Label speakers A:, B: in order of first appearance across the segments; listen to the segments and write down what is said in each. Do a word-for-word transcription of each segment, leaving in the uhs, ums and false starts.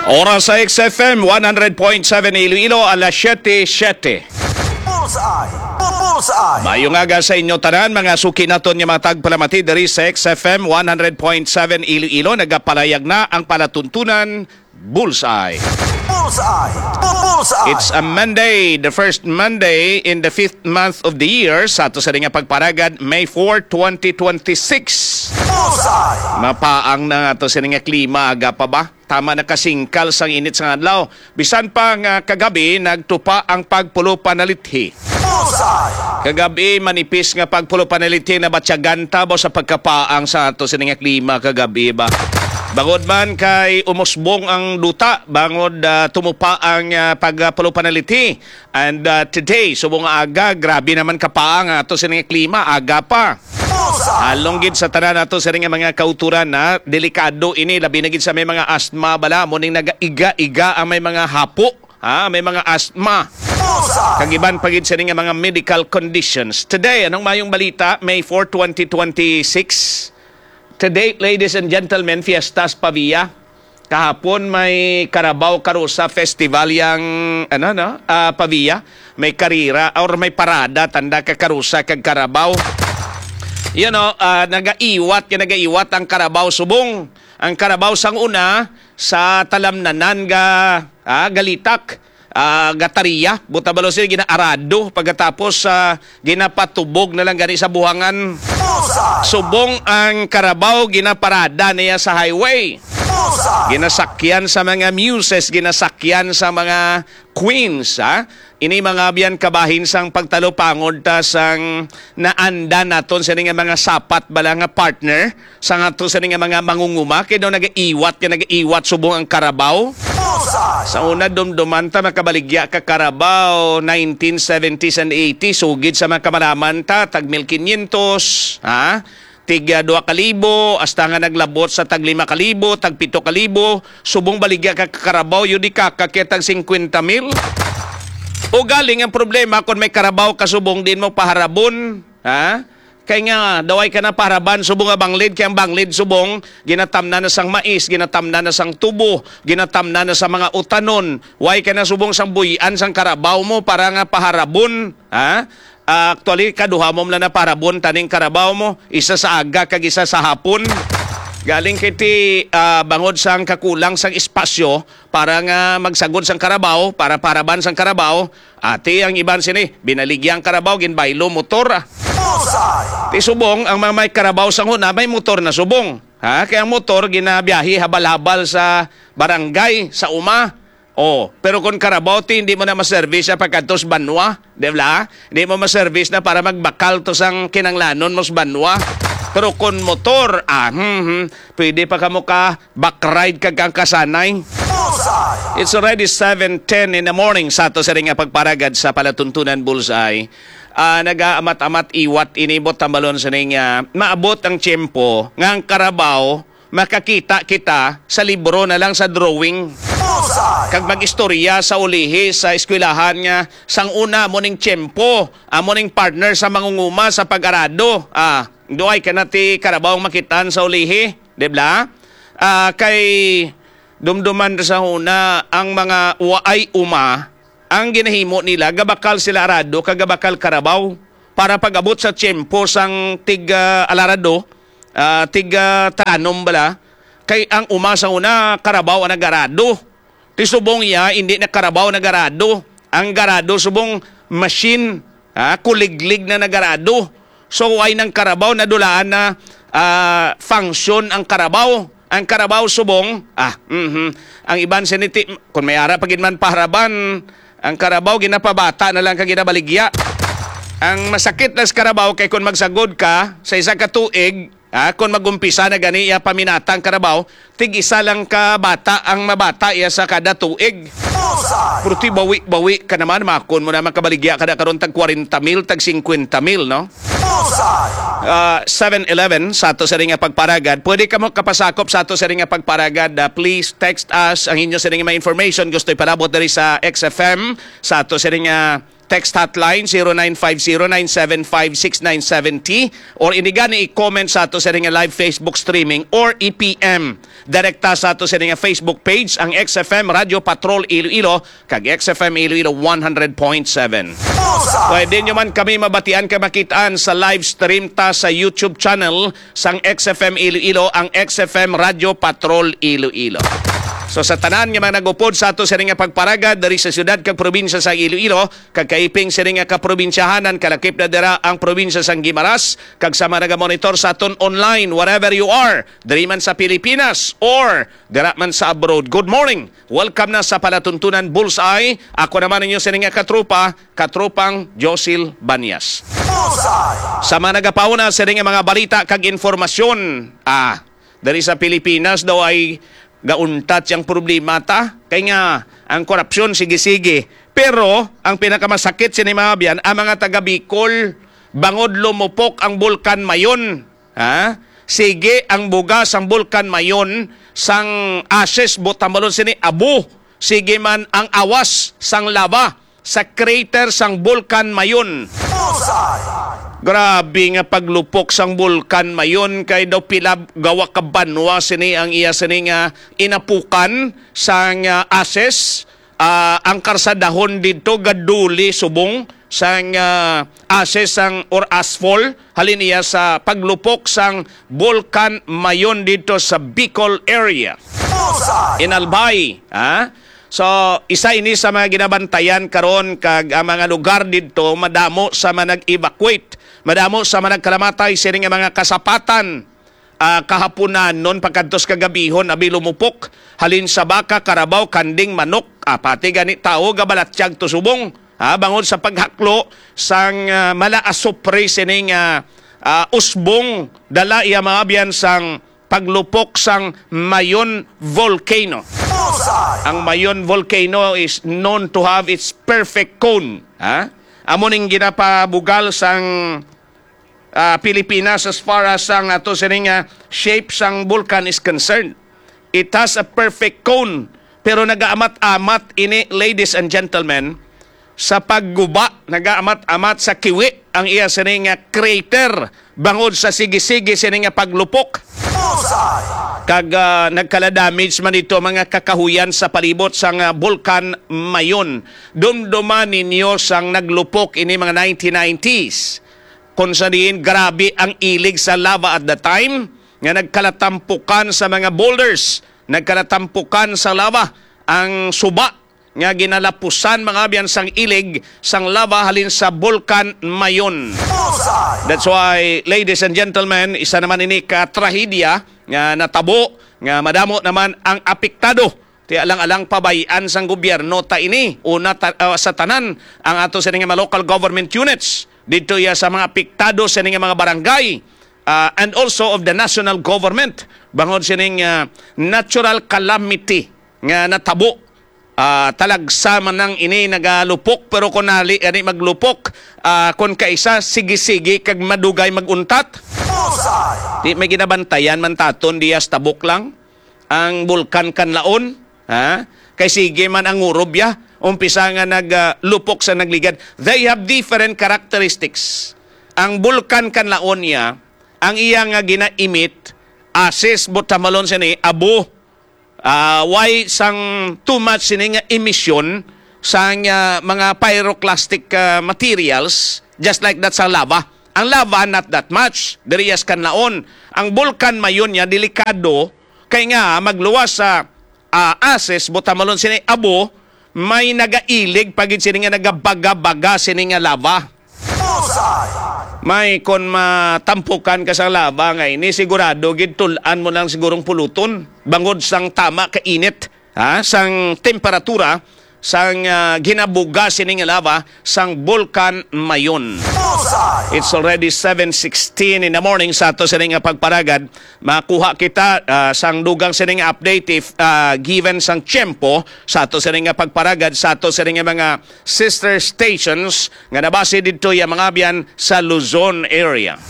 A: Oras sa X F M one hundred point seven Iloilo, alas siyete siyete.
B: Bullseye! Bullseye!
A: Mayong aga sa inyo tanan, mga suki naton nga mga tagpalamati diri sa X F M one hundred point seven Iloilo. Nagapalayag na ang palatuntunan Bullseye.
B: Bullseye! Bullseye!
A: It's a Monday, the first Monday in the fifth month of the year. Sa ato sa rin nga pagparagad, May fourth, twenty twenty-six.
B: Bullseye!
A: Mapaang na ato sa rin nga klima, aga pa ba? Tama na kasingkal sang init sa adlaw. Bisan pa nga kagabi, nagtupa ang pagpulo panalithi.
B: Bullseye!
A: Kagabi, manipis nga pagpulo panalithi na batyaganta ba sa pagkapaang sa ato sa rin nga klima kagabi ba? Bangod man kay umusbong ang duta, bangod uh, tumupa ang uh, pagpulo panalithi. And uh, today, subong aga, grabe naman kapaang ato sa rin nga klima, aga pa. Halong gid sa tanan nato sa ring mga kauturan na delikado ini, labi na gid sa may mga asthma bala, muning nagaiga-iga ang may mga hapo, ha, may mga asthma. Kagiban pagid sa ring mga medical conditions. Today, anong mayong balita? May fourth, twenty twenty-six. Today, ladies and gentlemen, Fiestas Pavia. Kahapon may Carabao Carusa Festival yang ano no, uh, Pavia. May karira or may parada tanda ka Carusa kag Carabao. You know, uh, nagaiwat, yung nagaiwat ang Carabao subong. Ang Carabao sang una sa talamnanan ga ah, galitak, ah, gatariya, butabalo sila ginaarado pagkatapos sa uh, ginapatubog na lang gani sa buhangan. Subong ang Carabao ginaparada niya sa highway. Ginasakyan sa mga muses, ginasakyan sa mga queens, ha? Ini mga biyan kabahin sang pagtalupangod ta sang naanda naton sa nga mga sapat bala nga partner sa ato sa nga mga mangunguma kay daw nagaiwat kay nagaiwat subong ang Carabao. Sa una dumduman ta makabaligya ka Carabao nineteen seventies and eighties, sugid sa mga kamalaman ta tag one thousand five hundred, ha? Tiga dua kalibo, hasta nga naglabot sa tag lima kalibo, tag pito kalibo, subong baligya ka Carabao, yun di kakakitag fifty mil. O galing ang problema kung may Carabao kasubong din mo paharabon, ha? Kaya nga, daway ka na paraban, subong nga banglid, kaya ang banglid subong, ginatamna na sang mais, ginatamna na sang tubo, ginatamna na sa mga utanon, way ka na subong sang buyan sang Carabao mo para nga paharabon, ha? Uh, actually, kaduha mo na na parabon, taning Carabao mo, isa sa aga, kag isa sa hapon. Galing kiti uh, bangod sang kakulang sang espasyo para nga magsagod sang Carabao, para paraban sang Carabao. Ati ang iban sini, binaligyang Carabao, ginbaylo motor. Ti subong, ang mga may Carabao sang una, may motor na subong. Ha? Kaya ang motor, ginabiyahi habal-habal sa barangay, sa uma. Oh, pero kung Carabao ti hindi mo na ma-service sa pagkatos banwa, di ba? Hindi mo ma-service na para magbakal to sang kinanglanon mos banwa. Pero kung motor, ah, hmm, hmm, pwede pa ka mo ka backride kag kang kasanay. It's already seven ten in the morning sa to sa ring nga pagparagad sa palatuntunan Bullseye. Uh, nag-aamat-amat iwat inibot tambalon sa ring uh, maabot ang tiyempo ngang Carabao makakita kita sa libro na lang sa drawing. Kag mag-istorya sa ulihi sa eskwelahan nga sang una mo ning tiyempo, amo ning partner sa mangunguma sa pag-arado. Ah, duay ka na ti Carabao makitan sa ulihi, di ba? Ah, kay dumduman sa una ang mga waay uma, ang ginahimo nila gabakal sila arado kag gabakal Carabao para pag-abot sa tiyempo sang tig uh, alarado, uh, tig uh, tanom bala. Kay ang uma sa una Carabao ang nagarado. Ti subong iya, hindi na Carabao na garado. Ang garado, subong machine, ha, kuliglig na nagarado. So, ay ng Carabao na dulaan na uh, function ang Carabao. Ang Carabao, subong, ah, mm-hmm. Ang iban siniti, kung may ara pagin man paharaban, ang Carabao, ginapabata na lang kaginabaligya. Ang masakit na sa Carabao, kay kung magsagod ka sa isa ka tuig, ah, kung magumpisa na gani iya paminatang Carabao, tig isa lang ka bata ang mabata iya sa kada tuig. Pero ti bawi-bawi ka naman, makon mo naman kabaligya kada karon tag forty mil, tag fifty mil, no? Uh, seven eleven sa ato sa ring nga pagparagad. Pwede ka mo kapasakop sa ato sa ring nga pagparagad. Uh, please text us ang inyo sa ring nga information. Gusto ipalabot diri sa X F M sa ato sa ring nga text hotline zero nine five zero nine seven five six nine seven zero or inigani i-comment sa ato sa ring live Facebook streaming or I P M direkta sa ato sa ring Facebook page ang X F M Radio Patrol Iloilo kag X F M Iloilo one hundred point seven. Pwede nyo man kami mabatian ka makitaan sa live stream ta sa YouTube channel sang X F M Iloilo ang X F M Radio Patrol Iloilo. So sa tanan nga mga nagupod sa ato sa ring pagparagad dari sa syudad kag probinsya sa Iloilo kag kaiping sa ring kaprobinsyahanan kalakip na dira ang probinsya sang Guimaras kag sa mga nagamonitor sa aton online wherever you are diri man sa Pilipinas or dira man sa abroad. Good morning. Welcome na sa palatuntunan Bullseye. Ako naman ninyo sa ring katrupa, katropang Josil Banyas. Sa mga nagapauna sa ring mga balita kag informasyon, ah, dari sa Pilipinas daw ay gauntat yung problema ta. Kaya nga, ang korupsyon, sige-sige. Pero, ang pinakamasakit sinimabian, ang mga taga Bicol, bangod lumupok ang Bulkan Mayon. Ha? Sige, ang bugas ang Bulkan Mayon, sang ashes, butambalon sini, abu. Sige man, ang awas, sang lava, sa crater sang Bulkan Mayon. Grabe nga paglupok sang Bulkan Mayon kay daw pila gawa ka banwa sini ang iya sini nga inapukan sang uh, ases uh, ang karsadahon dito gaduli subong sang uh, ases sang or asphalt halin iya sa paglupok sang Bulkan Mayon dito sa Bicol area. In Albay, ha? So, isa ini sa mga ginabantayan karon kag ang mga lugar dito madamo sa mga nag-evacuate. Madamo sa mga nagkalamatay sining mga kasapatan uh, kahapunan non pagkantos kagabihon abi lumupok halin sa baka, karabaw, kanding, manok, ah, pati gani tao gabalatyag to subong ha, bangod sa paghaklo sang uh, malaasopre sining uh, uh, usbong dala iya mga biyan sang paglupok sang Mayon volcano. Ang Mayon volcano is known to have its perfect cone. Ha? Amo ning ginapabugal sang uh, Pilipinas as far as ang ato sining uh, shape sang vulkan is concerned. It has a perfect cone. Pero nagaamat-amat ini, ladies and gentlemen, sa pagguba, nagaamat-amat sa kiwi ang iya sining uh, crater bangod sa sige-sige sining uh, paglupok. Kag uh, nagkala-damage man ito mga kakahuyan sa palibot sang uh, Bulkan Mayon. Dumduman ninyo sang naglupok ini mga nineteen nineties. Kung sa diin, grabe ang ilig sa lava at the time nga nagkalatampukan sa mga boulders, nagkalatampukan sa lava ang suba nga ginalapusan mga biyan sang ilig sang lava halin sa Bulkan Mayon. That's why, ladies and gentlemen, isa naman ini ka trahedya nga natabo nga madamo naman ang apektado. Ti alang-alang pabayan sang gobyerno ta ini una ta, uh, sa tanan ang ato sa mga local government units dito ya sa mga apektado sa mga mga barangay uh, and also of the national government bangod sining uh, natural calamity nga natabo. Uh, talagsa man nang ini nagalupok pero kung nali ani maglupok uh, kung kaisa sige-sige kag madugay maguntat. Di may ginabantayan man taton diyas tabok lang ang bulkan kanlaon, ha? Kay sige man ang urobya umpisa nga naglupok uh, sa nagligad. They have different characteristics. Ang bulkan kanlaon niya ang iya nga gina-emit asis botamalon sini abo. Uh, why sang too much sining emission sang uh, mga pyroclastic uh, materials just like that sa lava. Ang lava not that much. Deriyas kanlaon. Ang Bulkan Mayon niya delikado kay nga magluwas sa uh, ases botamalon sini abo may nagailig pagid sini nga nagabaga-baga sini nga lava. May kon matampukan ka sa lava nga ini sigurado gid tulan mo lang sigurong puluton bangod sang tama ka init ha sang temperatura sang uh, ginabuga sining lava sang Bulkan Mayon. It's already seven sixteen in the morning sa ato sining pagparagad. Makuha kita uh, sang dugang sining update if uh, given sang tiyempo sa ato sining pagparagad sa ato sining mga sister stations nga nabase dito ya mga biyan sa Luzon area.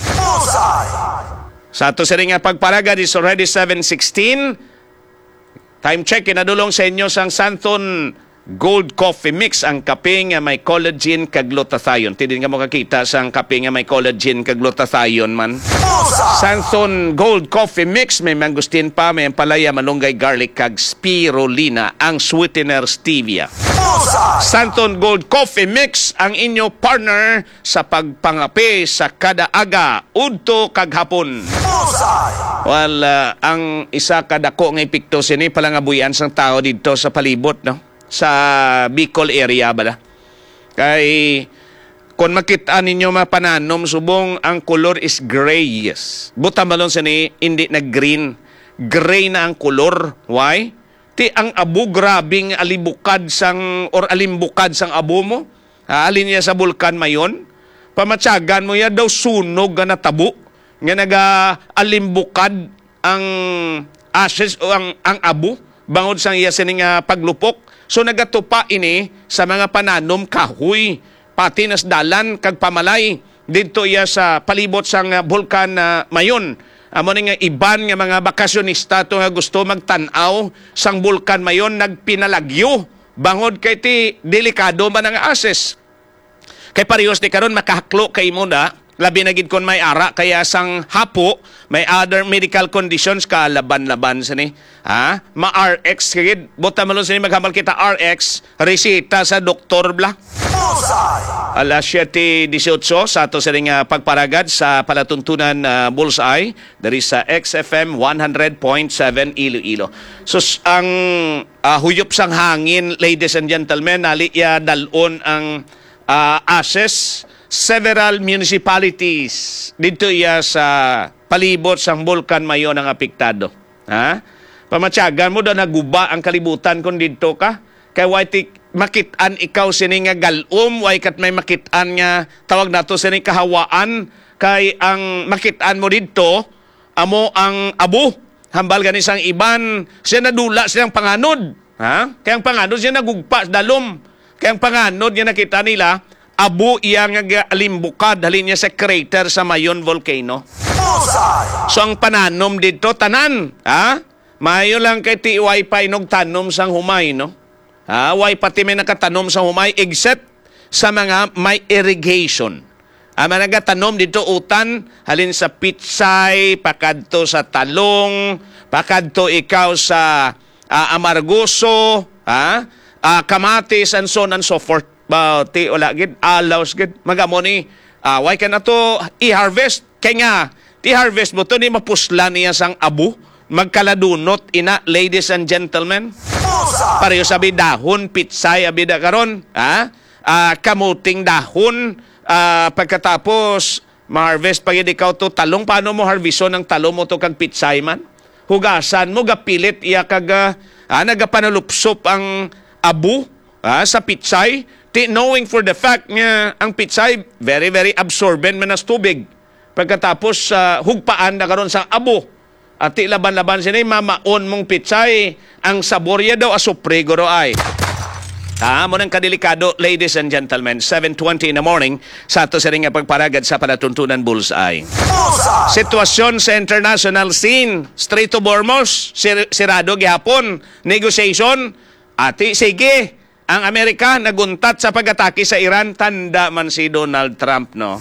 A: Sa ato sining pagparagad is already seven sixteen. Time check, kinadulong sa inyo sang Santon Gold Coffee Mix, ang kape nga may collagen kag glutathione. Tidin ka mo kakita sa ang kape nga may collagen kag glutathione man. Sanson Gold Coffee Mix, may mangustin pa, may palaya, malunggay, garlic kag spirulina, ang sweetener stevia. Santon Gold Coffee Mix, ang inyo partner sa pagpangapi sa kada aga, udto kag hapon. Well, uh, ang isa kadako nga epekto sini palangabuyan sang tao dito sa palibot, no? Sa Bicol area bala. Kay kung makita ninyo mapananom subong ang color is gray. Yes. Buta malon sini hindi na green. Gray na ang color. Why? Ti ang abo grabing alibukad sang or alimbukad sang abo mo. Ha, alin niya sa bulkan mayon. Pamatsagan mo ya daw sunog nga natabo nga naga alimbukad ang ashes o ang ang abo bangod sang iya sini nga paglupok. So nagatupa ini sa mga pananom kahoy, pati nas dalan kag pamalay dito iya sa palibot sang uh, bulkan na uh, mayon. Amo ni nga iban nga mga bakasyonista to nga gusto magtan-aw sang bulkan mayon nagpinalagyo bangod kay ti delikado man ang access. Kay parehas di karon makahaklo kay mo na labi na gid kon may ara kaya sang hapo may other medical conditions ka laban-laban sini ha ma-R X gid buta malon sini maghamal kita R X resita sa doktor bla alas siyete disiotso sa ato sa nga pagparagad sa palatuntunan uh, Bullseye dari sa X F M one hundred point seven Iloilo. So ang uh, huyop sang hangin, ladies and gentlemen, nali ya dalon ang uh, ashes several municipalities dito iya sa palibot sang bulkan mayon ang apektado. Ha? Pamatyagan mo daw naguba ang kalibutan kung dito ka. Kay waitik makitaan ikaw sini nga galum, way kat may makitaan nga tawag nato sini kahawaan, kay ang makitaan mo dito amo ang abo. Hambal gani sang iban, siya nadula siyang panganod. Ha? Kaya ang panganod siya nagugpa dalom. Kaya ang panganod niya nakita nila abo iya nga alimbukad halin niya sa crater sa Mayon volcano. So ang pananom dito tanan, ha? Mayo lang kay ti wifi nog tanom sang humay, no? Ha, way pati may nakatanom sa humay except sa mga may irrigation. Ang mga nagatanom dito utan halin sa pitsay, pakadto sa talong, pakadto ikaw sa uh, amargoso, ha? Uh, kamatis and so on and so forth. Ba ti wala gid alaws gid magamo ni uh, why ka na to i-harvest kay nga ti harvest mo to ni mapuslan niya sang abo magkaladunot ina ladies and gentlemen pareho sabi dahon pitsay abida karon ha uh, kamuting dahon uh, pagkatapos ma-harvest pag ikaw to talong paano mo harveston ng talong mo to kag pitsay man hugasan mo gapilit iya kag uh, nagapanalupsop ang abo uh, sa pitsay. Ti knowing for the fact nga ang pitsay very very absorbent man as tubig. Pagkatapos uh, hugpaan na karon sa abo. At ti laban-laban sinay mamaon mong pitsay ang saborya daw asupre guro ay. Ha, mo nang kadelikado ladies and gentlemen, seven twenty in the morning sa ato sa ring nga pagparagad sa palatuntunan Bullseye. Sitwasyon sa international scene, Strait of Hormuz, sir- sirado gihapon, negotiation, ati sige. Ang Amerika naguntat sa pag-atake sa Iran, tanda man si Donald Trump, no?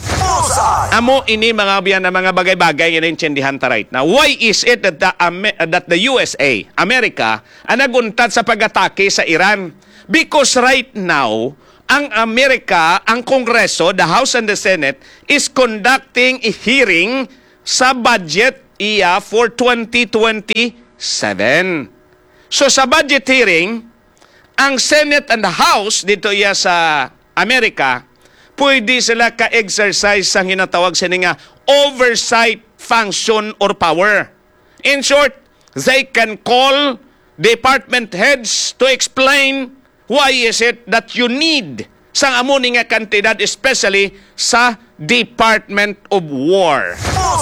A: Amo ini mga biyan na mga bagay-bagay nga naintindihan ta right now. Why is it that the, that the U S A, Amerika, ang naguntat sa pag-atake sa Iran? Because right now, ang Amerika, ang Kongreso, the House and the Senate, is conducting a hearing sa budget iya for twenty twenty-seven. So sa budget hearing, ang Senate and the House dito iya sa Amerika, pwede sila ka-exercise sa hinatawag sa nga oversight function or power. In short, they can call department heads to explain why is it that you need sang amo ni nga kantidad, especially sa Department of War.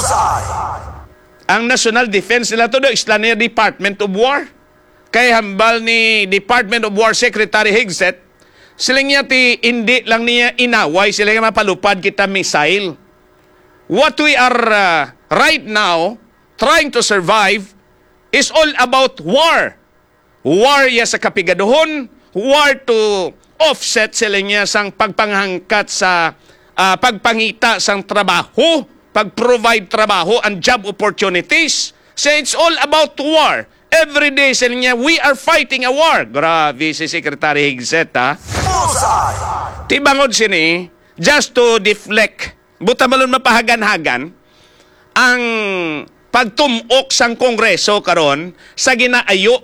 A: Ang National Defense nila to do, isla niya Department of War. Kay hambal ni Department of War Secretary Hegseth, sila niya ti hindi lang niya inaway, sila nga mapalupad kita missile. What we are uh, right now trying to survive is all about war. War ya sa kapigaduhon, war to offset sila niya sang pagpanghangkat sa ah, pagpangita sang trabaho, pag-provide trabaho and job opportunities. So it's all about war. Every day sila niya, we are fighting a war. Grabe si Secretary Higset, ha?
B: Bullseye.
A: Tibangod sini, just to deflect, buta malun mapahagan-hagan, ang pagtumok sang Kongreso karon sa ginaayo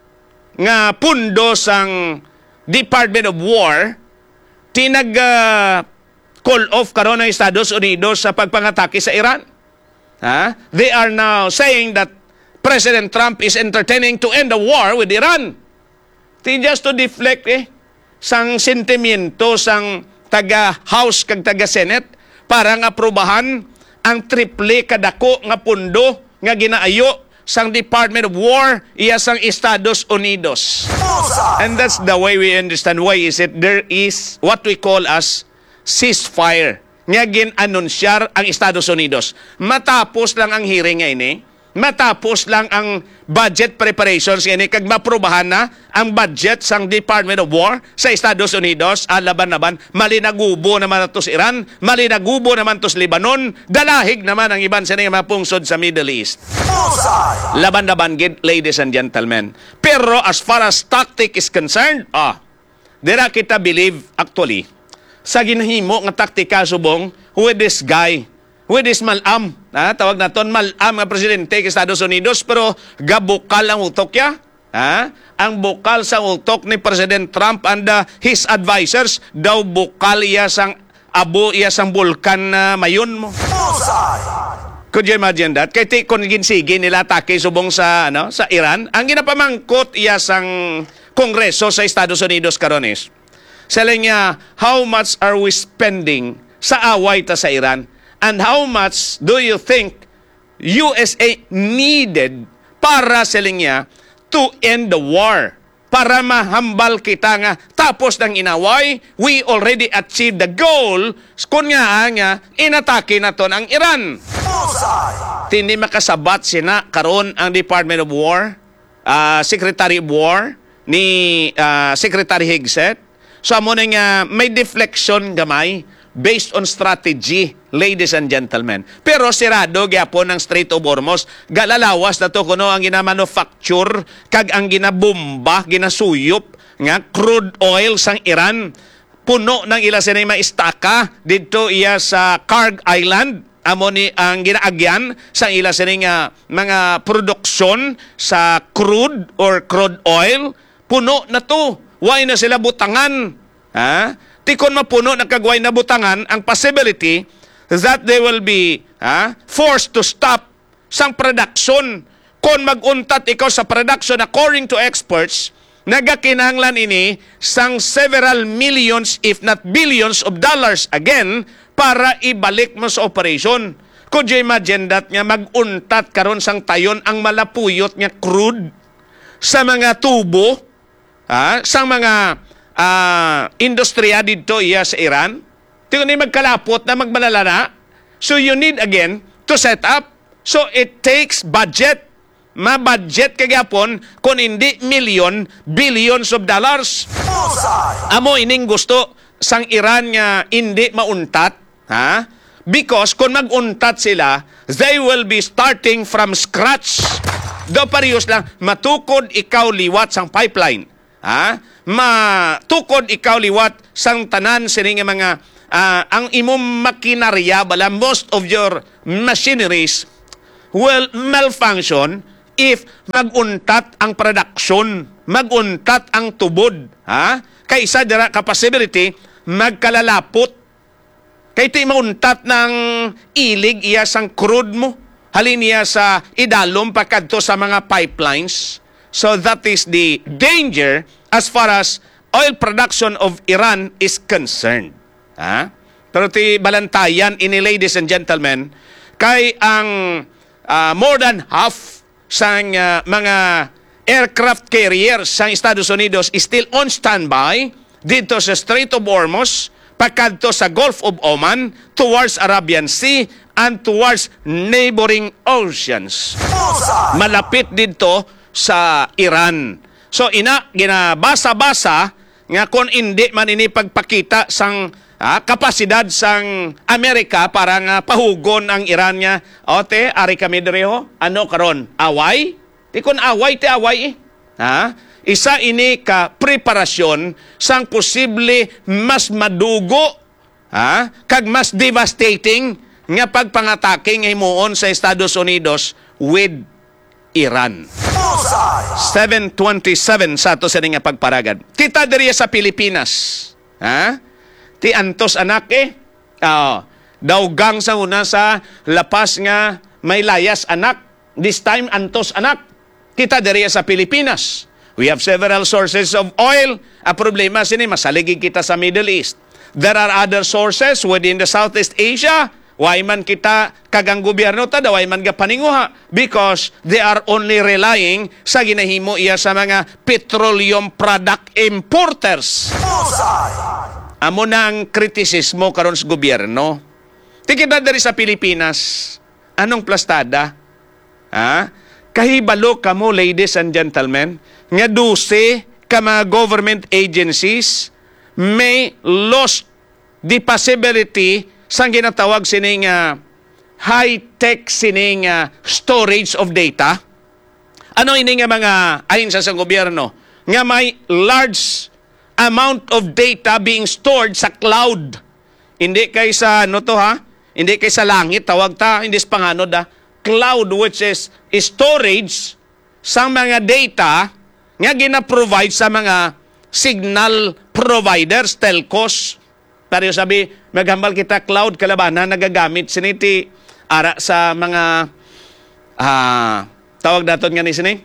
A: nga pundo sang Department of War, tinag uh, call off karon ng Estados Unidos sa pagpangatake sa Iran. Ha? They are now saying that President Trump is entertaining to end the war with Iran. Ti just to deflect eh sang sentimiento sang taga-House kag taga-Senate para nga aprobahan ang triple kadako nga pundo nga ginaayo sang Department of War iya sang Estados Unidos.
B: Bullseye.
A: And that's the way we understand why is it there is what we call as ceasefire nga gin-anunsyar ang Estados Unidos. Matapos lang ang hearing nga ini, matapos lang ang budget preparations ini kag maprobahan na ang budget sang Department of War sa Estados Unidos, alaban-laban, malinagubo naman to sa Iran, malinagubo naman to sa Lebanon, dalahig naman ang iban sa mga pungsod sa Middle East.
B: Bullseye.
A: Laban-laban gid, ladies and gentlemen. Pero as far as tactic is concerned, ah, dira kita believe actually sa ginahimo nga taktika subong with this guy, with this malam, ha? Tawag na ton malam nga presidente ng Estados Unidos, pero gabukal ang utok ya. Ha? Ang bukal sa utok ni President Trump and uh, his advisors, daw bukal iya sang abo iya sang bulkan na mayon mo.
B: Bullseye.
A: Could you imagine that? Kaya ti kung ginsigi nila atake subong sa ano sa Iran, ang ginapamangkot iya sang Kongreso sa Estados Unidos karon is sila niya, how much are we spending sa away ta sa Iran? And how much do you think U S A needed para sila niya to end the war? Para mahambal kita nga tapos ng inaway, we already achieved the goal. Kung nga nga, inatake na to ang Iran.
B: Bullseye.
A: Hindi makasabat sina karon ang Department of War, uh, Secretary of War, ni uh, Secretary Higset. So amo na nga may deflection gamay based on strategy, ladies and gentlemen. Pero sirado gyapon ang Strait of Hormuz, galalawas na to kuno ang ginamanufacture kag ang ginabomba, ginasuyop nga crude oil sang Iran. Puno ng ila sinay maistaka didto iya sa Karg Island. Amo ni ang ginaagyan sa ila sinay nga mga produksyon sa crude or crude oil. Puno na to. Why na sila butangan? Ha? Tikon mapuno ng kagway na butangan, ang possibility that they will be ha, forced to stop sang production. Kung maguntat ikaw sa production, according to experts, nagakinanglan ini sang several millions, if not billions of dollars again, para ibalik mo sa operation. Could you imagine that nga maguntat karon sang tayon ang malapuyot nga crude sa mga tubo, ha, sang mga uh, industriya dito iya sa Iran? Tingnan ni magkalapot na magmalalana. So you need again to set up. So it takes budget. Ma-budget kagapon kung hindi million, billions of dollars.
B: Bullseye.
A: Amo ining gusto sang Iran nga hindi mauntat, ha? Because kung maguntat sila, they will be starting from scratch. Do parehas lang, matukod ikaw liwat sang pipeline. Ha? Matukod ikaw liwat sang tanan sining mga uh, ang imong makinarya bala, most of your machineries will malfunction if maguntat ang production, maguntat ang tubod. Ha? Kaysa dira ka possibility magkalalapot. Kay ti mauntat ng ilig iya sang crude mo. Halin niya sa idalom pakadto sa mga pipelines. So that is the danger as far as oil production of Iran is concerned. Ha? Pero ti balantayan ini, ladies and gentlemen, kay ang uh, more than half sang uh, mga aircraft carriers sang Estados Unidos is still on standby dito sa Strait of Hormuz, pakadto sa Gulf of Oman, towards Arabian Sea, and towards neighboring oceans. Malapit dito sa Iran. So ina, ginabasa-basa nga kung hindi man ini pagpakita sang ah, kapasidad sang Amerika para nga pahugon ang Iran nga. O te, ari kami direho, ano karon? Away? Di kun away, te away eh. Ha? Isa ini ka preparasyon sang posible mas madugo, ha? Kag mas devastating nga pagpangatake nga himuon sa Estados Unidos with Iran.
B: Bullseye.
A: seven twenty-seven sa ato sa nga pagparagad. Kita diri sa Pilipinas. Ha? Ti antos anak eh. Oh, dawgang sa una sa lapas nga may layas anak. This time antos anak. Kita diri sa Pilipinas. We have several sources of oil. A problema sini masaligig kita sa Middle East. There are other sources within the Southeast Asia. Why man kita kagang gobyerno ta daw, why man ga paninguha? Because they are only relying sa ginahimo iya sa mga petroleum product importers.
B: Bullseye.
A: Amo na ang kritisismo karon sa gobyerno. Tikita dari sa Pilipinas, anong plastada? Ha? Kahibalo kamo, ladies and gentlemen, nga dose ka mga government agencies may lost the possibility sang ginatawag sining uh, high-tech sining uh, storage of data. Ano ini nga mga ayon sa sang gobyerno? Nga may large amount of data being stored sa cloud. Hindi kay sa ano to ha? Hindi kay sa langit tawag ta, hindi sa panganod ha. Cloud, which is storage sa mga data nga gina-provide sa mga signal providers, telcos. Pero sabi, maghambal kita cloud kalabanan nagagamit siniti ara sa mga uh, tawag daton nga ni sini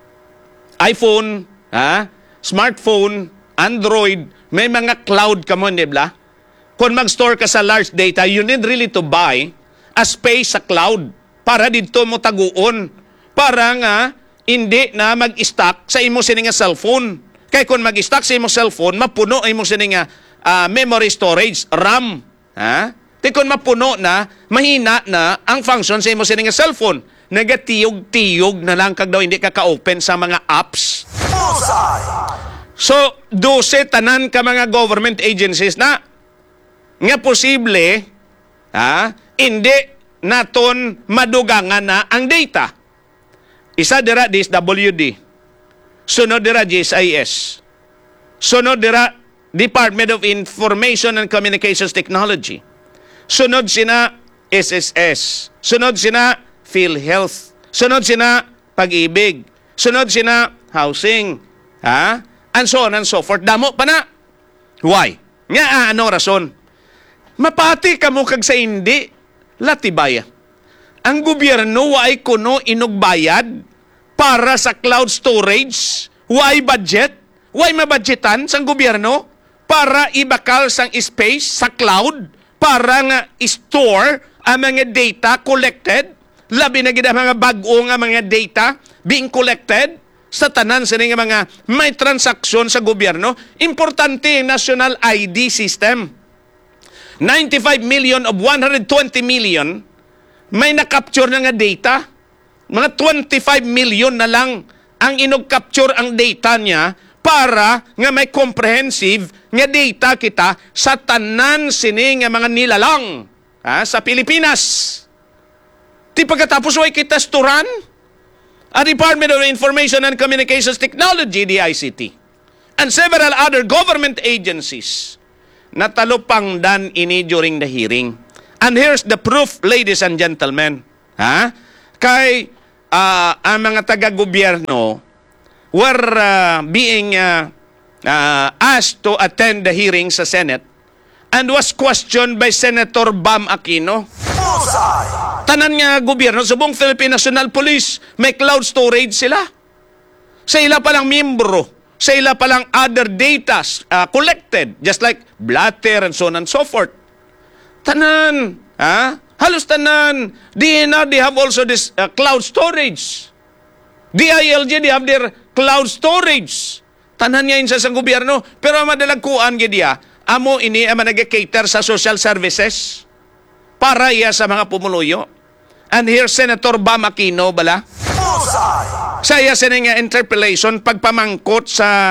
A: iPhone, ha? Smartphone, Android, may mga cloud ka mo, di ba? Kung mag-store ka sa large data, you need really to buy a space sa cloud para dito mo taguon. Para nga, hindi na mag-stock sa imo sini nga cellphone. Kaya kung mag-stock sa imo cellphone, mapuno ay imo sini nga uh, memory storage, RAM. Ha? Di kung mapuno na, mahina na ang function sa imo sini nga cellphone. Nagatiyog-tiyog na lang kag daw hindi ka ka-open sa mga apps.
B: Bullseye.
A: So, dose tanan ka mga government agencies na nga posible, ha, hindi naton madugangan na ang data. Isa dira D S W D, sunod dira G S I S, sunod dira Department of Information and Communications Technology, sunod sina S S S, sunod sina PhilHealth, sunod sina Pag-ibig, sunod sina Housing, ha? And so on and so forth. Damo pa na. Why? Nga ah, ano rason? Mapati ka mo kag sa hindi, latibaya. Ang gobyerno ay kuno inugbayad para sa cloud storage. Why budget? Why mabudgetan sang gobyerno para ibakal sang space sa cloud para nga store ang mga data collected? Labi na gid ang mga bag-o nga mga data being collected sa tanan sa nga mga may transaksyon sa gobyerno. Importante ang national I D system. ninety-five million of one hundred twenty million may na-capture na nga data. Mga twenty-five million na lang ang inog-capture ang data niya para nga may comprehensive nga data kita sa tanan sini nga mga nilalang ha, sa Pilipinas. Di pagkatapos way kita sturan ang Department of Information and Communications Technology, D I C T, and several other government agencies natalupang dan ini during the hearing. And here's the proof, ladies and gentlemen. Ha? Kay uh, ang mga taga-gobyerno were uh, being uh, uh, asked to attend the hearing sa Senate and was questioned by Senator Bam Aquino.
B: Bullseye.
A: Tanan nga gobyerno, subong Philippine National Police, may cloud storage sila. Sa ila palang miyembro, sa ila palang other data uh, collected, just like blatter and so on and so forth. Tanan, ha? Halos tanan. D N R, they have also this uh, cloud storage. D I L G, they have their cloud storage. Tanan nga yun sa gobyerno. Pero madalagkuan gidya, amo ini ang nag-cater sa social services para iya sa mga pumuluyo. And here, Senator Bam Aquino, bala?
B: Bullseye.
A: Sa iya sa nga interpellation, pagpamangkot sa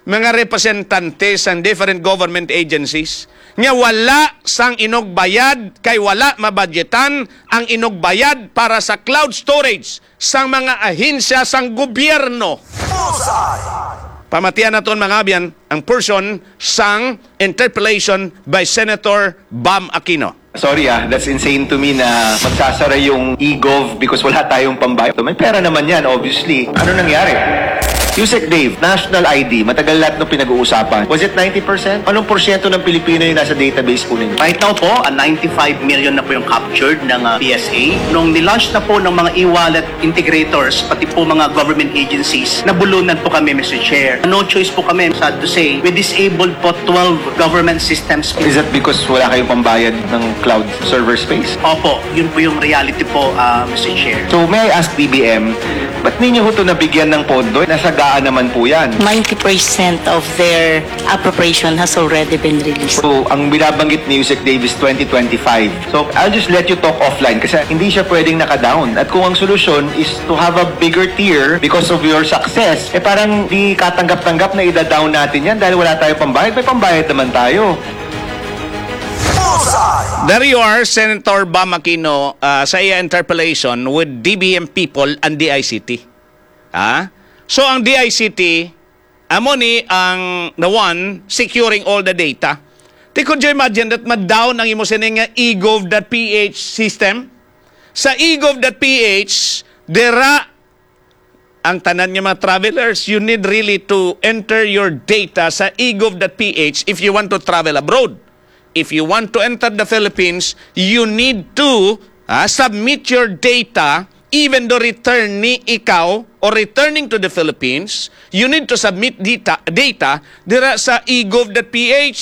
A: mga representante sang different government agencies nga wala sang inogbayad kay wala mabudgetan ang inogbayad para sa cloud storage sang mga ahensya sang gobyerno.
B: Bullseye.
A: Pamatian naton mga abyan ang person sang interpellation by Senator Bam Aquino.
C: Sorry ah, that's insane to me na magsasara yung e-gov because wala tayong pambayad. May pera naman yan, obviously. Ano nangyari? Yusek Dave, National I D, matagal lahat nung pinag-uusapan. Was it ninety percent? Anong porsyento ng Pilipino yung nasa database po ninyo?
D: Right now po, uh, ninety-five million na po yung captured ng uh, P S A. Nung nilaunch na po ng mga e-wallet integrators, pati po mga government agencies, nabulunan po kami, Mister Chair. No choice po kami, sad to say, we disabled po twelve government systems.
C: Is that because wala kayong pambayad ng cloud server space?
D: Opo, yun po yung reality po, uh, Mister Chair.
C: So may I ask B B M, ba't ninyo ho ito nabigyan ng pondo? Nasagaan naman po yan.
E: ninety percent of their appropriation has already been released.
C: So, ang binabanggit ni Yusek Davis twenty twenty-five. So, I'll just let you talk offline kasi hindi siya pwedeng naka-down. At kung ang solusyon is to have a bigger tier because of your success, eh parang di katanggap-tanggap na ida-down natin yan dahil wala tayo pambayad. May pambayad naman tayo.
B: Bullseye.
A: There you are, Senator Bam Aquino, uh, sa iya interpellation with D B M people and D I C T. Ha? So, ang D I C T, amo ni ang the one securing all the data. Di could you imagine that ma-down ang imo sining nga e-gov.ph system? Sa e-gov.ph, dera ang tanan nga mga travelers, you need really to enter your data sa e-gov.ph if you want to travel abroad. If you want to enter the Philippines, you need to uh, submit your data even though return ni ikaw or returning to the Philippines, you need to submit data, data dira sa e-gov.ph.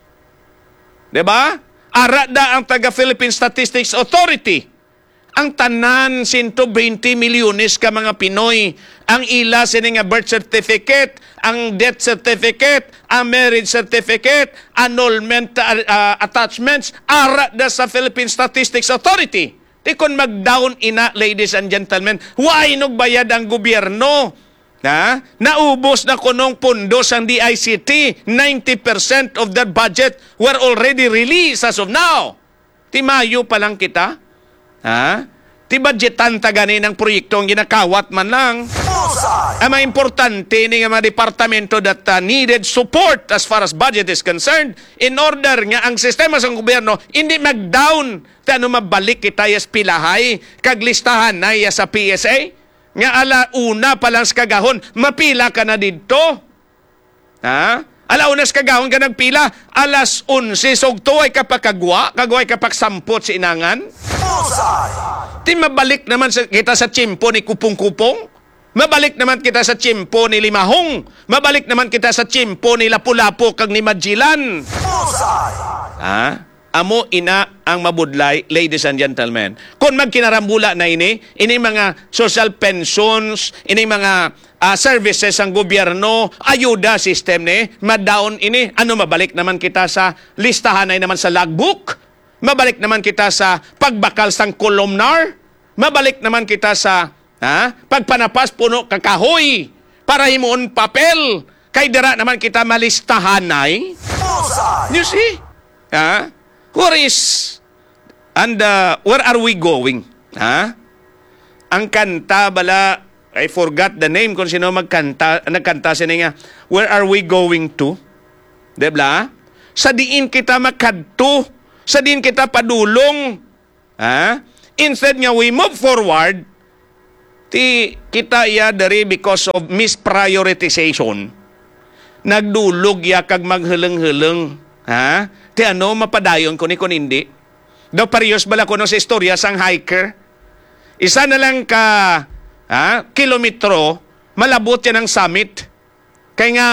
A: Diba? Ara da ang taga-Philippine Statistics Authority. Ang tanan one hundred twenty milyones ka mga Pinoy, ang ila sini nga birth certificate, ang death certificate, ang marriage certificate, annulment uh, uh, attachments, ara da sa Philippine Statistics Authority. Di kon mag-down ina, ladies and gentlemen, why nagbayad ang gobyerno? Ha? Naubos na kunong pundos ang D I C T. ninety percent of that budget were already released as of now. Ti Mayo pa lang kita. Ha? Ti budgetan ta gani ng proyektong ginakawat man lang.
B: Bullseye.
A: Ang mga importante ni nga mga departamento that uh, needed support as far as budget is concerned in order nga ang sistema sa gobyerno hindi mag-down tano mabalik kita yas pilahay kag listahan na ya sa P S A nga ala una pa lang sa kagahon mapila ka na didto. Ha? Ala una sa kagahon ka nagpila alas onse sugto ay kapakagwa kagway kapaksampot si inangan.
B: Bullseye.
A: Di mabalik naman sa, kita sa tsimpo ni Kupong-Kupong. Mabalik naman kita sa tsimpo ni Limahong. Mabalik naman kita sa tsimpo ni Lapu-Lapu kag ni Magellan.
B: Bullseye.
A: Ha? Amo ina ang mabudlay, ladies and gentlemen. Kung magkinarambula na ini, ini mga social pensions, ini mga uh, services ang gobyerno, ayuda system ni, ma-down ini, ano mabalik naman kita sa listahan ay naman sa logbook? Mabalik naman kita sa pagbakal sang columnar. Mabalik naman kita sa ha, pagpanapas puno kakahoy para himuon papel. Kay dira naman kita malistahanay.
B: Bullseye.
A: You see? Ha? Where is and uh, where are we going? Ha? Ang kanta bala, I forgot the name kung sino magkanta, nagkanta sila nga, where are we going to? Diba? Sa diin kita makadto. Sa din kita padulong. Ha? Instead nga we move forward, ti kita iya dari because of misprioritization. Nagdulog ya kag maghuleng-huleng. Ha? Ti ano, mapadayon ko ni kun hindi. Daw parehas bala ko no sa istorya sang hiker. Isa na lang ka ha, kilometro, malabot yan ang summit. Kaya nga,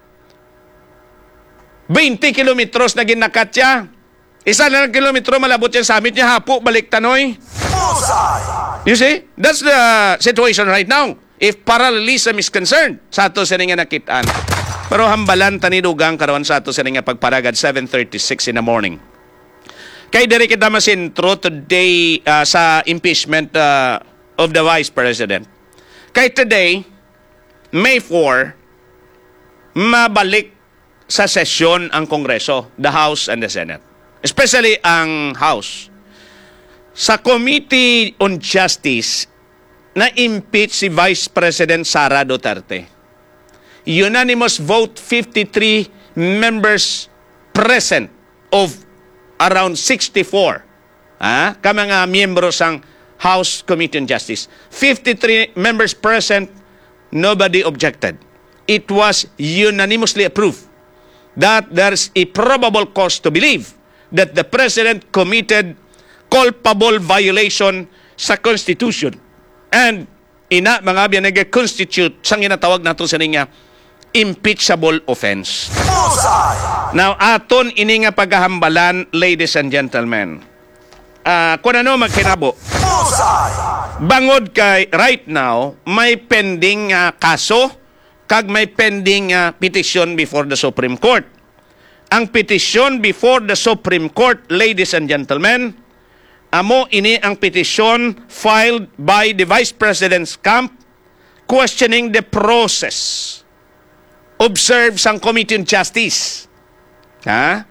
A: twenty kilometros na ginakat siya. Isa na lang kilometro, malabot yung summit niya, hapo, balik tanoy.
B: Bullseye.
A: You see? That's the situation right now. If parallelism is concerned, sa ato sa nga nakitaan. Pero hambalan tanidugang karon sa ato sa nga pagparagad, seven thirty-six in the morning. Kay diri kita masintro today uh, sa impeachment uh, of the Vice President. Kay today, May fourth, mabalik sa sesyon ang Kongreso, the House and the Senate. Especially ang House. Sa Committee on Justice, na-impeach si Vice President Sara Duterte. Unanimous vote, fifty-three members present of around sixty-four. Ah, ka mga miyembro sang House Committee on Justice. fifty-three members present, nobody objected. It was unanimously approved that there's a probable cause to believe that the President committed culpable violation sa Constitution. And ina mga biyan nag-constitute sang ginatawag nato sa niya impeachable offense.
B: Bullseye.
A: Now, aton ini nga paghahambalan, ladies and gentlemen. Uh, kung ano magkinabo,
B: Bullseye.
A: bangod kay right now, may pending uh, kaso, kag may pending uh, petition before the Supreme Court. Ang petition before the Supreme Court, ladies and gentlemen, amo ini ang petition filed by the Vice President's camp questioning the process observed sang Committee on Justice. Ha?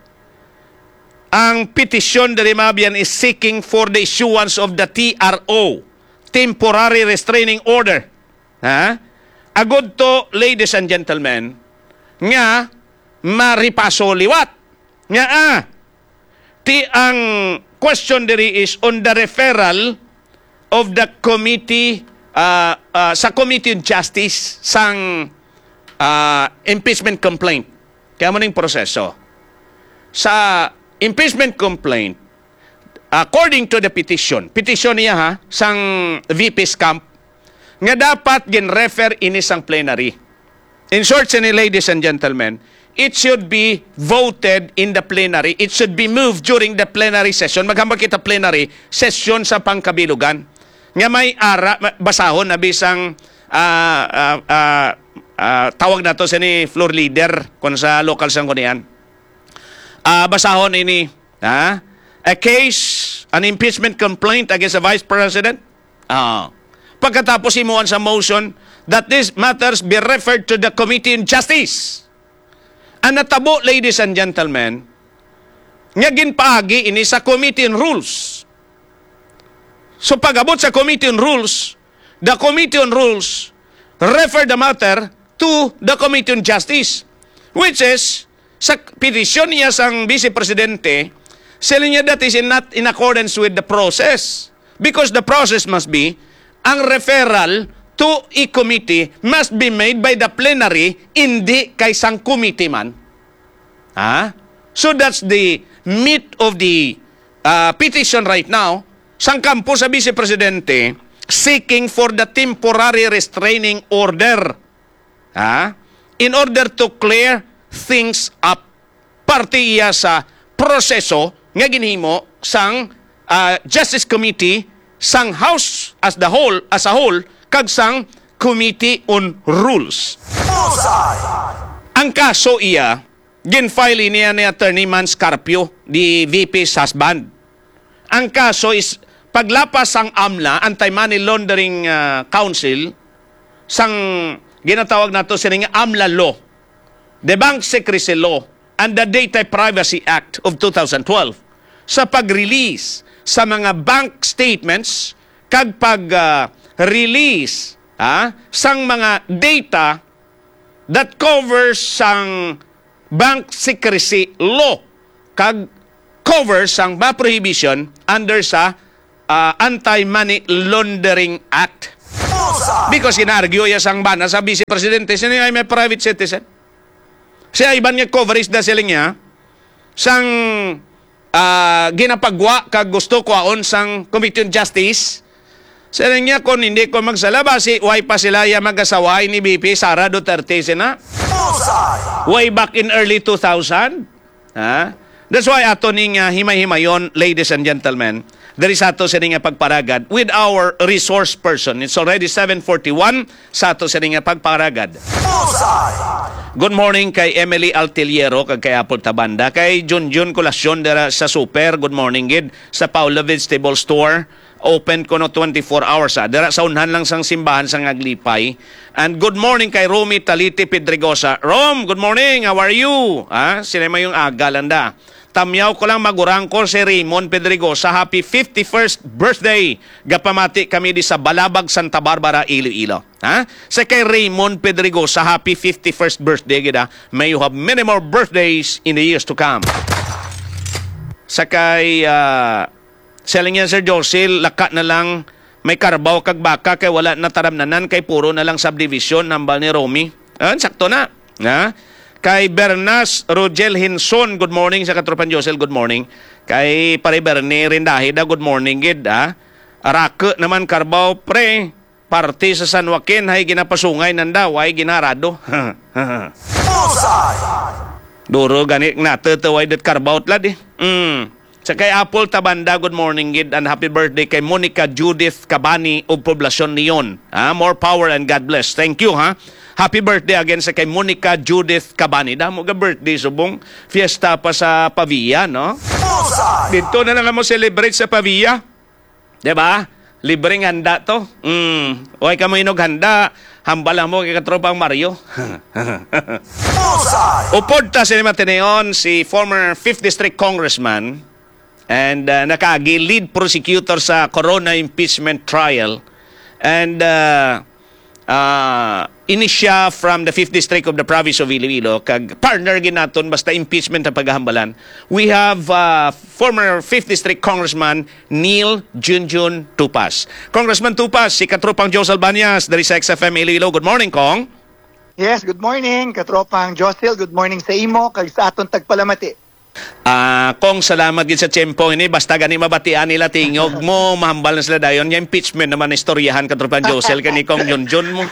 A: Ang petition dari Mabian is seeking for the issuance of the T R O, Temporary Restraining Order. Ha? Agod to, ladies and gentlemen, nga maripaso liwat. Nga ah, ti ang question diri is on the referral of the committee uh, uh, sa Committee on Justice sang uh, impeachment complaint. Kaya mo ning proseso. Sa impeachment complaint, according to the petition, petition niya ha, sang V P's camp, nga dapat gin-refer ini sang plenary. In short, sini, ladies and gentlemen, it should be voted in the plenary. It should be moved during the plenary session. Maghambal kita plenary session sa pangkabilugan. Nga may ara, basahon na bisang uh, uh, uh, uh, tawag na to sini floor leader kung sa local sang kunian. Uh, basahon ini, ha? A case, an impeachment complaint against the Vice President. Ah. Pagkatapos imuan sa motion that these matters be referred to the Committee on Justice. Ang natabo, ladies and gentlemen, nga ginpaagi ini sa Committee on Rules. So pag-abot sa Committee on Rules, the Committee on Rules refer the matter to the Committee on Justice, which is, sa petition niya sang Vice Presidente, sila niya that is in not in accordance with the process. Because the process must be, ang referral to a committee must be made by the plenary, hindi kay sang committee man. Ha? So that's the meat of the uh, petition right now. Sang kampo sa Vice Presidente, seeking for the temporary restraining order. Ha? In order to clear things up. Parte iya sa proseso nga ginhimo sang uh, Justice Committee, sang House as the whole, as a whole, kag sang Committee on Rules.
B: Bullseye.
A: Ang kaso iya, gin-file niya ni Attorney Mans Carpio, di V P's husband. Ang kaso is paglapas sang AMLA, Anti-Money Laundering uh, Council, sang ginatawag nato sining AMLA Law, the Bank Secrecy Law, and the Data Privacy Act of two thousand twelve, sa pag-release sa mga bank statements kag pag-release uh, ah, sang mga data that covers sang bank secrecy law kag covers sang ba prohibition under sa uh, Anti-Money Laundering Act.
B: Bullseye.
A: Because inargyo ya sang bana sa Vice Presidente, siya ay may private citizen. Siya iban nga coverage na sila niya sang uh, ginapagwa kag gusto ko aon sang Committee on Justice. Sila niya kung hindi ko magsalaba, si way pa sila ya mag-asaway ni B P Sara Duterte sina.
B: Bullseye.
A: Way back in early two thousand. Ha? That's why ato ning uh, himay-himayon, ladies and gentlemen, there is ato sa nga pagparagad with our resource person. It's already seven forty-one sa ato sa nga pagparagad.
B: Bullseye.
A: Good morning kay Emily Altiliero, kag kay Apple Tabanda, kay Junjun Colasyon dara sa Super, good morning gid, sa Paula Vegetable Store, Open ko no twenty-four hours. Ha. Dira sa unhan lang sang simbahan sang Aglipay. And good morning kay Romy Taliti Pedregosa. Rom, good morning. How are you? Ha? Sinema yung aga landa. Tamyaw ko lang magurang ko si Raymond Pedregosa. Happy fifty-first birthday. Gapamati kami di sa Balabag, Santa Barbara, Iloilo. Ha? Sa kay Raymond Pedregosa, happy fifty-first birthday. Gida. May you have many more birthdays in the years to come. Sa kay... Uh, Selling yan, Sir Josil, laka na lang may karbaw kag baka kay wala na taramnanan kay puro na lang subdivision nambal ni Romy. Ah, sakto na. Ha? Kay Bernas Rogel Hinson, good morning sa katropan Josil, good morning. Kay pare Bernie Rindahida, good morning gid, ha? Arake naman karbaw pre. Party sa San Joaquin hay ginapasungay nanda, way ginarado.
B: Bullseye.
A: Duro gani natataway det karbaw tlad eh. Mm. Sa kay Apple Tabanda, good morning gid and happy birthday kay Monica Judith Cabani of Poblacion Leon. Ha? More power and God bless. Thank you, ha. Happy birthday again sa kay Monica Judith Cabani. Damo ga birthday subong fiesta pa sa Pavia, no?
B: Bullseye.
A: Dito na lang mo celebrate sa Pavia. 'Di ba? Libreng handa to. Mm. Oy ka mo inog handa, hambala mo kay katropang Mario.
B: Bullseye.
A: Upod ta sa Mateneon si former fifth District Congressman and uh, nakaagi lead prosecutor sa Corona impeachment trial and uh, uh, inisya from the fifth District of the province of Iloilo kag partner ginaton basta impeachment ang paghahambalan. We have uh, former fifth District Congressman Neil Junjun Tupas. Congressman Tupas, si katropang Joe Albanias dari sa X F M Iloilo. Good morning, Kong.
F: Yes, good morning, katropang Josil. Good morning sa imo, kag sa aton tagpalamati.
A: Ah, kong salamat gid sa tiyempo ini basta gani mabatian nila tingog mo mahambal na sila dayon yung impeachment naman istoryahan katropan Josel kani kong Junjun mo.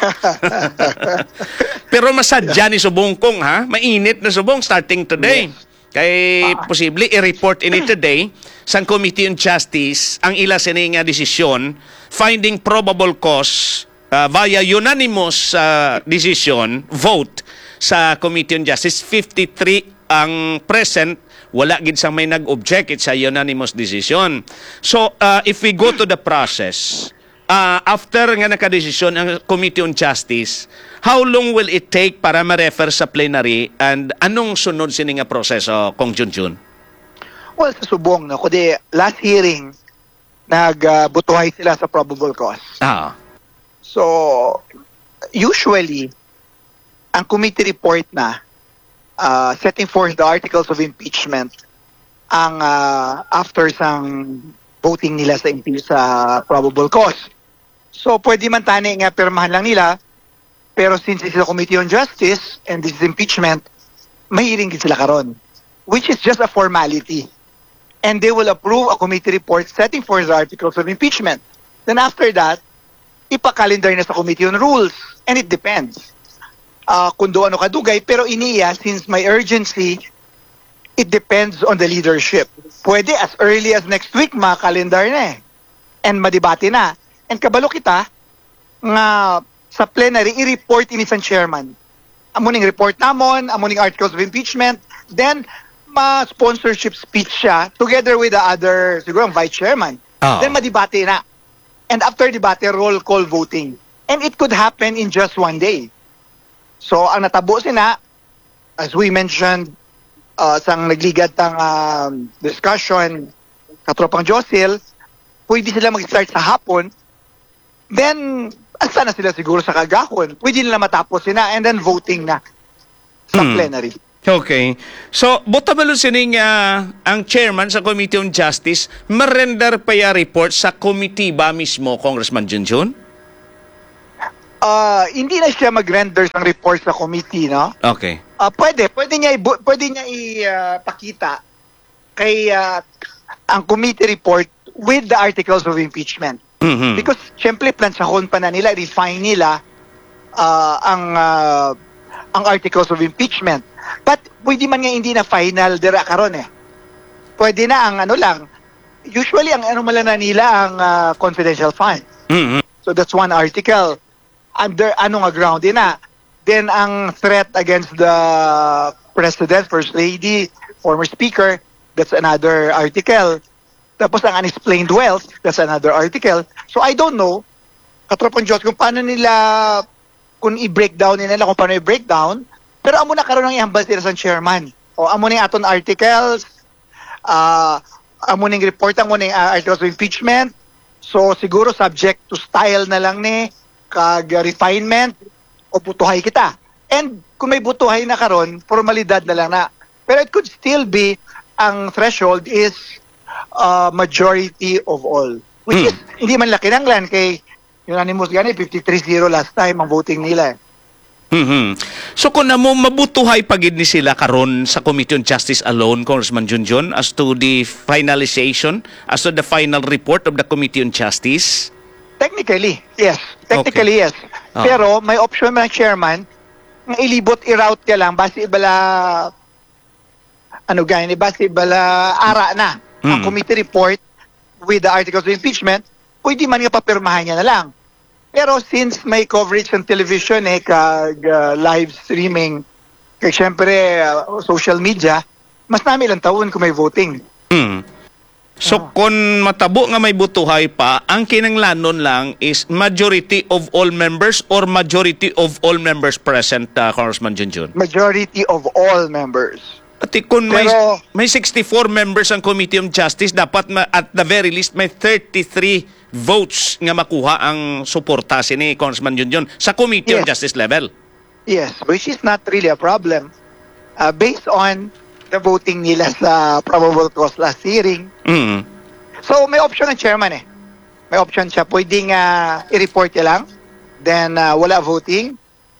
A: Pero masadya ni subong kong ha, mainit na subong starting today. Kay posible i-report ini today sa Committee on Justice ang ila sini nga desisyon finding probable cause uh, via unanimous uh, decision vote sa Committee on Justice. Fifty-three ang present, wala gid sang may nag-object, it's a unanimous decision. So uh, if we go to the process, uh, after nga nakadesisyon ang Committee on Justice, how long will it take para ma-refer sa plenary and anong sunod sini nga proseso, Kong Junjun?
F: Well, sa subong, no, kundi last hearing, nagbutuhay sila sa probable cause.
A: Ah.
F: So, usually, ang committee report na, uh, setting forth the articles of impeachment, ang uh, after sang voting nila sa impeach sa probable cause. So, pwede man tani nga pirmahan lang nila, pero since it's a Committee on Justice and this is impeachment, mahiring din sila karon, which is just a formality. And they will approve a committee report setting forth the articles of impeachment. Then after that, ipa-calendar na sa Committee on Rules. And it depends. Uh, kung doon ano kadugay, pero iniya, since may urgency, it depends on the leadership. Pwede as early as next week, ma-calendar na eh. And madibati na. And kabalo kita, nga sa plenary, i-report ini sa chairman. Amuning report namon, amuning articles of impeachment, then ma-sponsorship speech siya together with the other, siguro ang vice chairman.
A: Oh.
F: Then madibati na. And after debate, roll call voting. And it could happen in just one day. So, ang natabo sina, as we mentioned, uh, sang nagligad tang uh, discussion, katropang Josil, pwede sila mag-start sa hapon, then, asa na sila siguro sa kagahon. Pwede nila matapos sina, and then voting na sa
A: Hmm.
F: plenary.
A: Okay. So, buta ba sining uh, ang chairman sa Committee on Justice, marender pa ya report sa committee ba mismo, Congressman Junjun?
F: Uh, hindi na siya mag-render ng report sa committee, no?
A: Okay.
F: Uh, pwede, pwede niya, ibu- pwede niya ipakita kay uh, ang committee report with the articles of impeachment.
A: Mhm.
F: Because, syempre, plansahon pa na nila, refine nila uh, ang uh, ang articles of impeachment. But, pwede man nga hindi na final dira karon eh. Pwede na ang ano lang, usually ang ano mala na nila ang uh, confidential fund.
A: Mhm.
F: So that's one article. Under ano nga ground din na. Then ang threat against the President, First Lady, former Speaker, that's another article. Tapos ang unexplained wealth, that's another article. So I don't know, katropang Diyos, kung paano nila, kung i-breakdown nila, kung paano i-breakdown, pero amo na karoon ng ihambal sila sa chairman. O amo na yung aton articles, uh, amo na yung report, amo na yung uh, articles of impeachment. So siguro subject to style na lang ni, kag refinement, o butuhay kita. And kung may butuhay na karon, formalidad na lang na. Pero it could still be, ang threshold is uh, majority of all. Which
A: Hmm.
F: is, hindi man laki ng lan kay unanimous gani, fifty-three zero last time ang voting nila.
A: Mhm. So kung namo mabutuhay pagid ni sila karon sa Committee on Justice alone, Congressman Junjun, as to the finalization, as to the final report of the Committee on Justice?
F: Technically, yes. Technically, yes.
A: Ah.
F: Pero may option man ang chairman nga ilibot i-route ka lang base ibala ano gani base ibala ara na ang
A: Hmm.
F: committee report with the articles of impeachment, pwede man nga papirmahan niya na lang. Pero since may coverage ng television eh, kag uh, live streaming, kag syempre uh, social media, mas nami ilang taon kung may voting.
A: Hmm. So kung matabo nga may butuhay pa, ang kinanglanon lang is majority of all members or majority of all members present, uh, Congressman Junjun?
F: Majority of all members.
A: Pati kung may,
F: Pero-
A: may sixty-four members ang Committee on Justice, dapat ma, at the very least may thirty-three votes nga makuha ang suporta ni Congressman Junjun sa Committee on
F: Yes.
A: Justice level.
F: Yes, which is not really a problem. Uh, based on the voting nila sa probable cause last hearing.
A: Mm.
F: So may option ng chairman eh. May option siya. Pwedeng uh, i-report niya lang. Then uh, wala voting.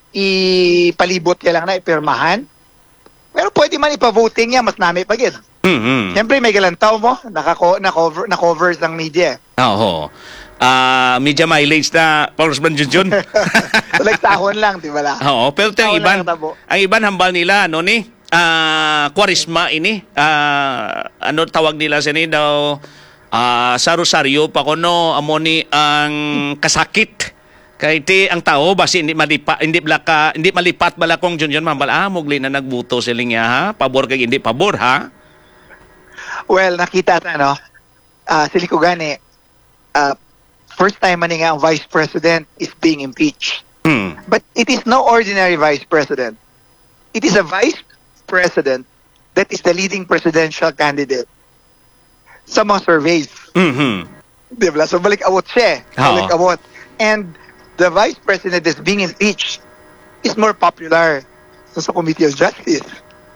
F: Ipalibot niya lang na ipirmahan. Pero pwede man ipa-voting niya, mas nami pagid.
A: Mm-hmm.
F: Siyempre may galantaw mo, nakako, na-cover, na-covers ng media.
A: Oo. Ah, media mileage na Congressman Junjun.
F: So like sahon lang, di ba la?
A: Oo, pero ito ang
F: Sahon
A: iban,
F: lang ang tabo.
A: ang iban hambal nila, ano ni? Ah, Kwarisma ini. Ah, ano tawag nila sa ni daw? Ah, sa Rosario pa kuno amo ni ang kasakit. Kay ti ang tao basi hindi malipa, hindi blaka, hindi malipat bala kong Junjun mambal ah mugli na nagbuto sila niya ha. Pabor kay hindi pabor ha.
F: Well, nakita ta no. Uh, sili ko gani uh, first time man nga ang vice president is being impeached.
A: Hmm.
F: But it is no ordinary vice president. It is a vice president that is the leading presidential candidate sa mga surveys.
A: Mhm.
F: Di ba? So balik awot siya. eh. Balik
A: Oo.
F: awot. And the vice president that's being impeached is more popular sa, sa Committee of Justice.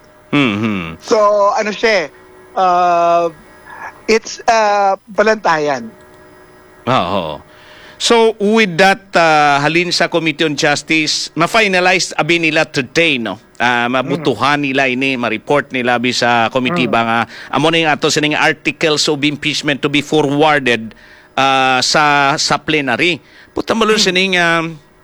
A: Mhm.
F: So ano siya, uh, it's uh, balantayan.
A: Oo. So with that uh, halin sa Committee on Justice, ma-finalize abi nila today no. Uh, mabutuhan nila ini, ma-report nila bi sa committee ba nga amo na yung ato sining articles of impeachment to be forwarded uh, sa sa plenary. Puta mo mm. sining uh,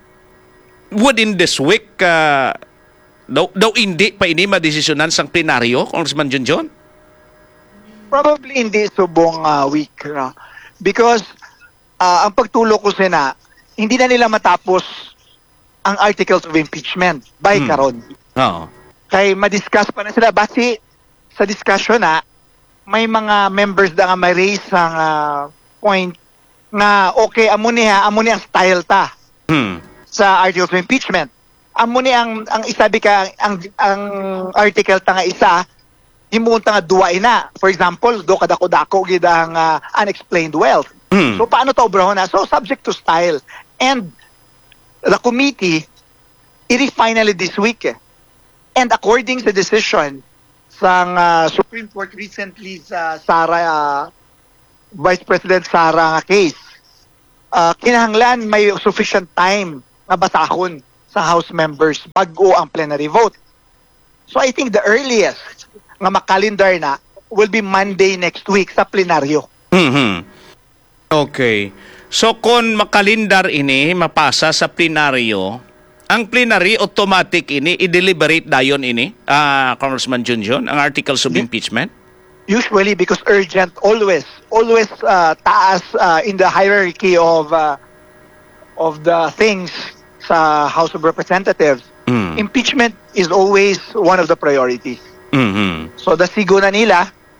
A: within this week uh, daw, daw hindi pa ini madesisyonan sang plenaryo, Congressman Junjun?
F: Probably hindi subong uh, week. No? Because uh, ang pagtulok ko sina, hindi na nila matapos ang articles of impeachment by
A: Hmm.
F: karon.
A: Oo.
F: Kay madiscuss pa na sila. Basi sa discussion na, may mga members na nga may raise ang uh, point na okay, amo ni ha, amo ni ang style ta
A: Hmm.
F: sa articles of impeachment. Amo ni ang ang isabi ka ang ang article ta nga isa himunta nga duwa ina. For example, do kadako-dako gid ang uh, unexplained wealth.
A: Hmm.
F: So paano to obrahon na? So subject to style. And the committee i-refine this week. Eh. And according to decision sa uh, Supreme Court recently sa Sara uh, Vice President Sara nga case, uh, kinahanglan may sufficient time nga basahon sa House members bago ang plenary vote. So I think the earliest nga makalendar na will be Monday next week sa plenaryo.
A: Mhm. Okay. So kung makalindar ini mapasa sa plenaryo, ang plenary automatic ini i-deliberate dayon ini, ah Congressman Junjun, ang articles of
F: Yeah.
A: impeachment.
F: Usually because urgent always always uh, taas uh, in the hierarchy of uh, of the things sa House of Representatives.
A: Mm.
F: Impeachment is always one of the priorities.
A: Mhm.
F: So the sigo na nila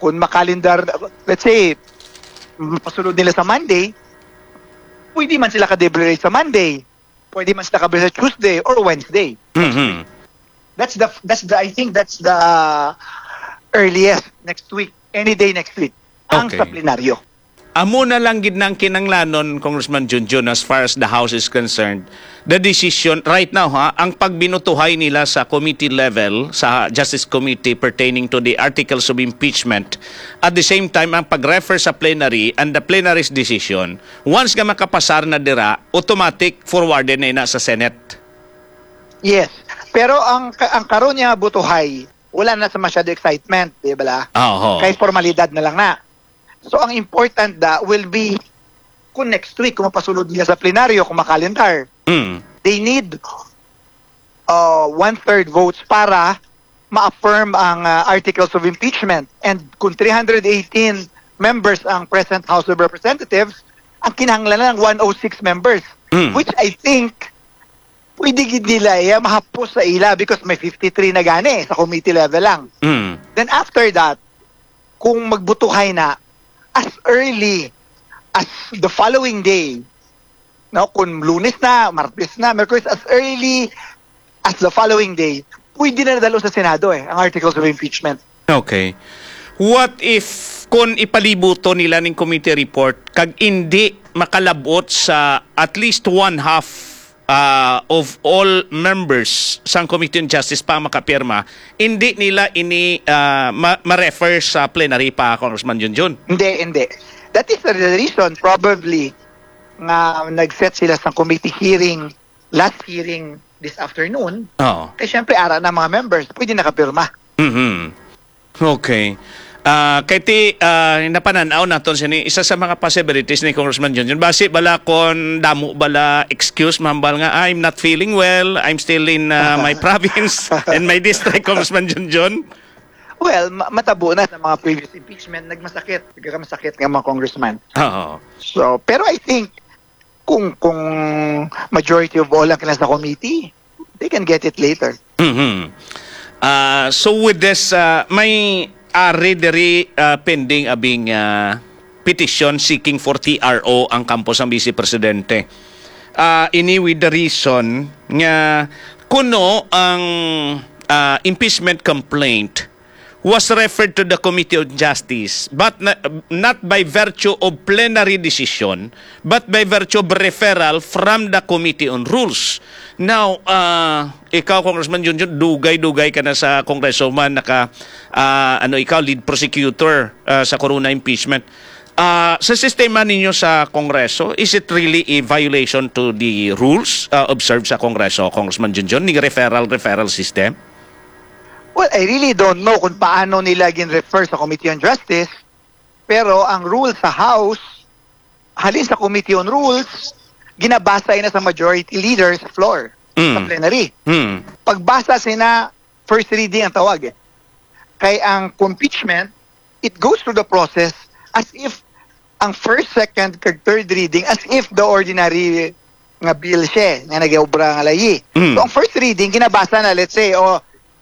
F: kung makalendar, let's say, pasunod nila sa Monday, pwede man sila ka-deliberate sa Monday, pwede man sila ka-deliberate sa Tuesday or Wednesday.
A: Mhm.
F: That's the, that's the, I think that's the earliest next week, any day next week, ang
A: Okay.
F: sa plenaryo.
A: Amo na lang gid nang kinanglanon, Congressman Junjun, as far as the House is concerned. The decision right now, ha, ang pagbinutuhay nila sa committee level, sa Justice Committee pertaining to the articles of impeachment, at the same time, ang pag-refer sa plenary and the plenary's decision, once nga makapasar na dira, automatic forwarded na ina sa Senate.
F: Yes. Pero ang ang karon niya butuhay, wala na sa masyado excitement, di ba la?
A: Oo.
F: Kay formalidad na lang na. So ang important da will be kung next week, kung mapasunod niya sa plenaryo, kung makalendar,
A: Mm.
F: they need uh, one-third votes para ma-affirm ang uh, articles of impeachment. And kung three hundred eighteen members ang present House of Representatives, ang kinahanglan na ng one oh six members.
A: Mm.
F: Which I think pwede gid nila iya mahapos sa ila because may fifty-three na gani sa committee level lang.
A: Mm.
F: Then after that, kung magbutuhay na, as early as the following day, no, kung Lunes na, Martes na, Merkulis, as early as the following day, pwede na nadalo sa Senado eh, ang articles of impeachment.
A: Okay. What if kung ipalibuto nila ning committee report kag hindi makalabot sa at least one half uh, of all members sa Committee on Justice pa makapirma, hindi nila ini uh, ma- ma-refer sa plenary pa, Congressman Junjun?
F: Hindi, hindi. That is the reason probably nga nag-set sila sa committee hearing, last hearing this afternoon,
A: Oo.
F: kasi syempre ara na mga members, pwede nakapirma.
A: Mhm. Okay. Ah, kay ti uh, napananaw naton sini isa sa mga possibilities ni Congressman Junjun. Basi bala kon damo bala excuse mambal nga I'm not feeling well, I'm still in uh, my province and my district, Congressman Junjun.
F: Well, ma- matabo na sa mga previous impeachment, nagmasakit, nagkamasakit ng mga congressman.
A: Oo.
F: So, pero I think kung kung majority of all ang kinasa committee, they can get it later.
A: Mhm. Ah, so with this uh, may ari diri uh, pending abing uh, petition seeking for T R O ang kampo sang Vice Presidente. Uh, ini with the reason nga kuno ang uh, impeachment complaint was referred to the Committee on Justice but na, not by virtue of plenary decision but by virtue of referral from the Committee on Rules. Now, uh, ikaw, Congressman Junjun, dugay-dugay ka na sa Kongreso man, naka, uh, ano, ikaw, lead prosecutor uh, sa Corona impeachment. Uh, sa sistema ninyo sa Kongreso, is it really a violation to the rules uh, observed sa Kongreso, Congressman Junjun, ng referral-referral system?
F: Well, I really don't know kung paano nila gin-refer sa Committee on Justice, pero ang rule sa House, halin sa Committee on Rules, ginabasa na sa majority leader sa floor,
A: Mm.
F: sa plenary.
A: Hmm.
F: Pagbasa sina, first reading ang tawag eh. Kaya ang impeachment, it goes through the process as if ang first, second, kag third reading, as if the ordinary nga bill siya, nga nag-obra nga layi.
A: Mm.
F: So ang first reading, ginabasa na, let's say, oh,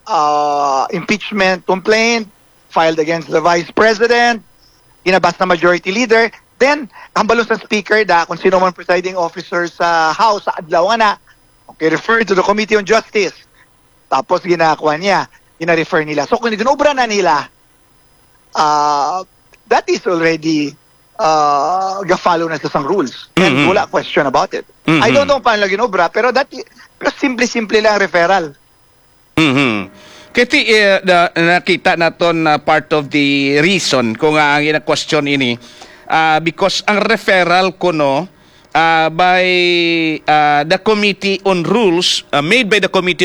F: uh, impeachment complaint filed against the Vice President, ginabasa na majority leader, then, ang balon sa speaker da, kung sino man presiding officer sa House, sa adlaw nga na, okay, refer to the Committee on Justice. Tapos ginakuha niya, gina-refer nila. So kung ginobra na nila, uh, that is already uh, ga-follow na sa sang rules. And
A: Mhm.
F: wala question about it.
A: Mhm.
F: I don't know paano ginobra, pero that pero simple-simple lang referral.
A: Mhm. Kiti uh, na, nakita naton na part of the reason kung nga ang ina-question ini uh, because ang referral kuno uh, by uh, the Committee on Rules uh, made by the Committee